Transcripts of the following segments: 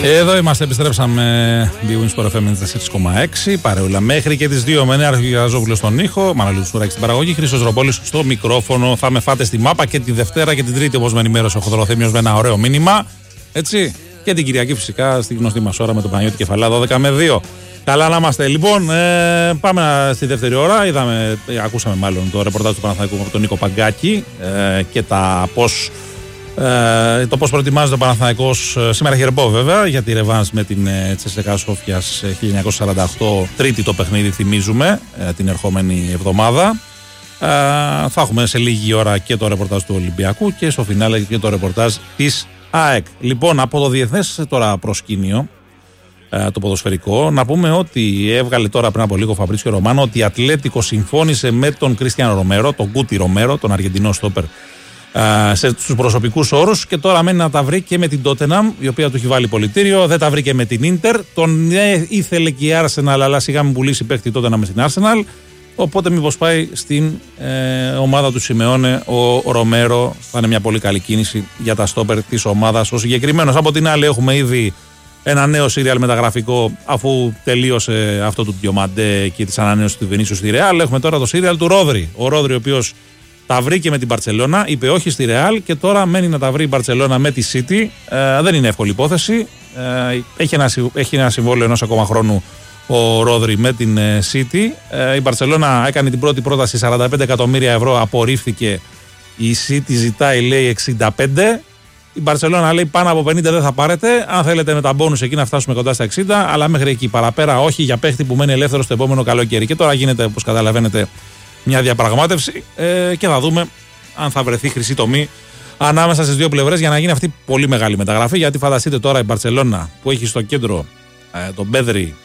Εδώ είμαστε, επιστρέψαμε. Bwin Sport FM 4,6. Παρεούλα μέχρι και τις 2 με νέα Αρχηγαζόπουλο στον ήχο. Μαναλίου Σουράκη στην παραγωγή. Χρήστος Ροπόλης στο μικρόφωνο. Θα με φάτε στη μάπα και τη Δευτέρα και την Τρίτη, όπως με ενημέρωσε ο Χοδροθέμιος, με ένα ωραίο μήνυμα. Έτσι. Και την Κυριακή φυσικά στη γνωστή μας ώρα με τον Παναγιώτη Κεφαλά 12 με 2. Καλά να είμαστε. Λοιπόν, πάμε στη δεύτερη ώρα. Ακούσαμε μάλλον το ρεπορτάζ του Παναθηναϊκού από τον Νίκο Παγκάκη και το πώς προετοιμάζεται ο Παναθηναϊκός. Σήμερα έχει ρεπό βέβαια για τη ρεβάνς με την CSKA Σόφιας 1948, τρίτη το παιχνίδι, θυμίζουμε, την ερχόμενη εβδομάδα. Θα έχουμε σε λίγη ώρα και το ρεπορτάζ του Ολυμπιακού και στο φινάλε και το ρεπορτάζ της ΑΕΚ. Λοιπόν, από το διεθνές τώρα προσκήνιο, το ποδοσφαιρικό, να πούμε ότι έβγαλε τώρα πριν από λίγο ο Φαμπρίτσιο Ρωμάνο ότι η Ατλέτικο συμφώνησε με τον Κρίστιαν Ρομέρο, τον Γκούτι Ρομέρο, τον Αργεντινό στόπερ, στους προσωπικούς όρους, και τώρα μένει να τα βρει και με την Τότεναμ, η οποία του έχει βάλει πολιτήριο. Δεν τα βρήκε με την Ίντερ. Τον ήθελε και η Arsenal, αλλά σιγά μην πουλήσει παίχτη Τότεναμ με την Arsenal. Οπότε μήπως πάει στην ομάδα του Σιμεώνε ο Ρομέρο. Θα είναι μια πολύ καλή κίνηση για τα στόπερ της ομάδας. Ο συγκεκριμένος. Από την άλλη, έχουμε ήδη ένα νέο σύριαλ μεταγραφικό, αφού τελείωσε αυτό του Διομαντέ και της ανανέωσης του Βενίσιου στη Ρεάλ. Έχουμε τώρα το σύριαλ του Ρόδρυ. Ο Ρόδρυ, ο οποίος τα βρήκε με την Μπαρτσελώνα, είπε όχι στη Ρεάλ και τώρα μένει να τα βρει η Μπαρτσελώνα με τη City. Δεν είναι εύκολη υπόθεση. Έχει ένα συμβόλαιο ενός ακόμα χρόνου ο Ρόδρυ με την City. Η Μπαρτσελώνα έκανε την πρώτη πρόταση 45 εκατομμύρια ευρώ, απορρίφθηκε. Η City ζητάει, λέει, 65. Η Μπαρτσελώνα λέει πάνω από 50 δεν θα πάρετε. Αν θέλετε με τα μπόνους εκεί να φτάσουμε κοντά στα 60, αλλά μέχρι εκεί, παραπέρα όχι, για παίχτη που μένει ελεύθερο στο επόμενο καλοκαίρι. Και τώρα γίνεται, όπως καταλαβαίνετε, μια διαπραγμάτευση και θα δούμε αν θα βρεθεί χρυσή τομή ανάμεσα στις δύο πλευρές για να γίνει αυτή πολύ μεγάλη μεταγραφή. Γιατί φανταστείτε τώρα η Μπαρτσελώνα που έχει στο κέντρο τον Πέδρη,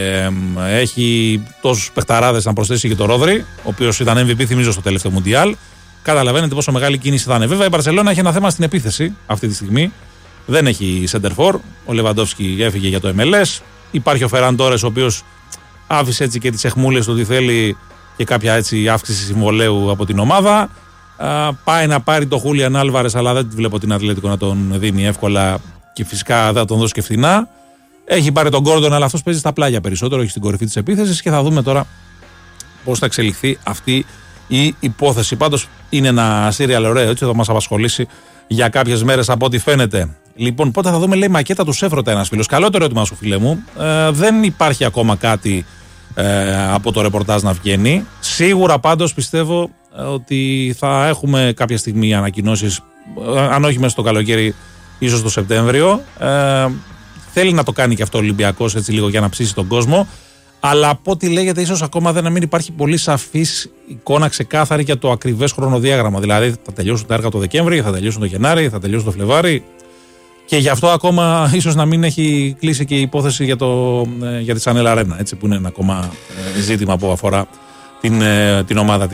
έχει τόσους παιχταράδες, να προσθέσει και τον Ρόδρυ, ο οποίος ήταν MVP, θυμίζω, στο τελευταίο Μουντιάλ. Καταλαβαίνετε πόσο μεγάλη κίνηση θα είναι. Βέβαια η Μπαρτσελώνα έχει ένα θέμα στην επίθεση αυτή τη στιγμή. Δεν έχει σεντερφόρ. Ο Λεβαντόφσκι έφυγε για το MLS. Υπάρχει ο Φεράν Τόρες, ο οποίος άφησε έτσι και τις αιχμούλες του ότι θέλει και κάποια έτσι αύξηση συμβολαίου από την ομάδα. Πάει να πάρει το Χούλιαν Άλβαρες, αλλά δεν βλέπω την Ατλέτικο να τον δίνει εύκολα και φυσικά δεν θα τον δώσει και φθηνά. Έχει πάρει τον Γκόρντον, αλλά αυτός παίζει στα πλάγια περισσότερο, έχει στην κορυφή της επίθεσης και θα δούμε τώρα πώς θα εξελιχθεί αυτή η υπόθεση. Πάντως είναι ένα σύριαλ ωραίο, έτσι θα μας απασχολήσει για κάποιες μέρες από ό,τι φαίνεται. Λοιπόν, πότε θα δούμε, λέει, μακέτα του Σέφρωτα ένας φίλος. Καλό το ερώτημα σου, φίλε μου. Δεν υπάρχει ακόμα κάτι από το ρεπορτάζ να βγαίνει. Σίγουρα πάντως πιστεύω ότι θα έχουμε κάποια στιγμή ανακοινώσεις, αν όχι μέσα στο καλοκαίρι, ίσως το Σεπτέμβριο. Θέλει να το κάνει και αυτό ο Ολυμπιακός, έτσι λίγο για να ψήσει τον κόσμο. Αλλά από ό,τι λέγεται, ίσως ακόμα δεν μην υπάρχει πολύ σαφής εικόνα ξεκάθαρη για το ακριβές χρονοδιάγραμμα. Δηλαδή, θα τελειώσουν τα έργα το Δεκέμβρη, θα τελειώσουν το Γενάρη, θα τελειώσουν το Φλεβάρι. Και γι' αυτό ακόμα ίσως να μην έχει κλείσει και η υπόθεση για τη Σανέλ Αρένα, έτσι, που είναι ένα ακόμα ζήτημα που αφορά την ομάδα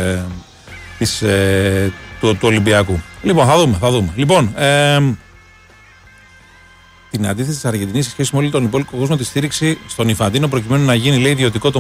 του Ολυμπιακού. Λοιπόν, θα δούμε. Λοιπόν, την αντίθεση της Αργεντινής σε σχέση με όλη τον υπόλοιπο κόσμο, τη στήριξη στον Ιφαντίνο προκειμένου να γίνει, λέει, ιδιωτικό το